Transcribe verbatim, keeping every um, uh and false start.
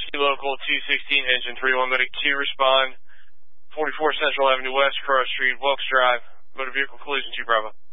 Whiskey Local two sixteen, engine three one, medic two, respond, forty-four Central Avenue West, Cross Street, Wilkes Drive, motor vehicle collision, two Bravo.